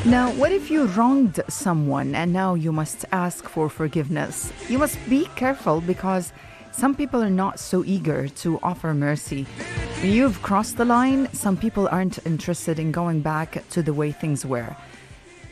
Now, what if you wronged someone and now you must ask for forgiveness? You must be careful because some people are not so eager to offer mercy. When you've crossed the line, some people aren't interested in going back to the way things were.